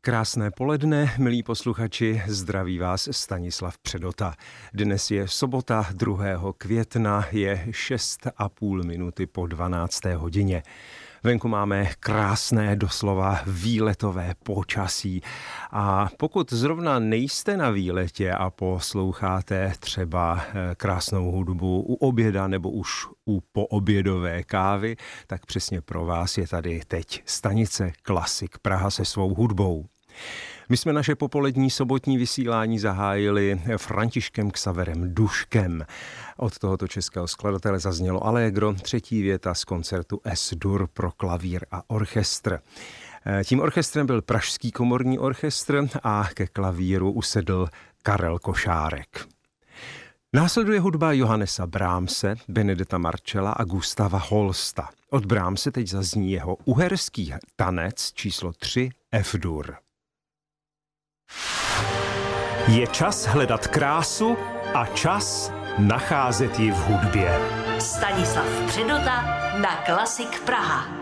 Krásné poledne, milí posluchači, zdraví vás Stanislav Předota. Dnes je sobota 2. května, je 6,5 minuty po 12. hodině. Venku máme krásné, doslova výletové počasí. A pokud zrovna nejste na výletě a posloucháte třeba krásnou hudbu u oběda nebo už u poobědové kávy, tak přesně pro vás je tady teď stanice Klasik Praha se svou hudbou. My jsme naše popolední sobotní vysílání zahájili Františkem Xaverem Duškem. Od tohoto českého skladatele zaznělo Allegro, třetí věta z koncertu S-dur pro klavír a orchestr. Tím orchestrem byl Pražský komorní orchestr a ke klavíru usedl Karel Košárek. Následuje hudba Johannesa Brahmse, Benedetta Marcella a Gustava Holsta. Od Brahmse teď zazní jeho uherský tanec číslo 3 F-dur. Je čas hledat krásu a čas nacházet ji v hudbě. Stanislav Předota na Klasik Praha.